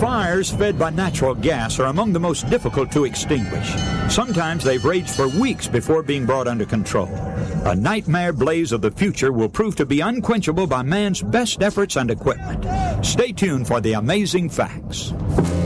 Fires fed by natural gas are among the most difficult to extinguish. Sometimes they've raged for weeks before being brought under control. A nightmare blaze of the future will prove to be unquenchable by man's best efforts and equipment. Stay tuned for the amazing facts.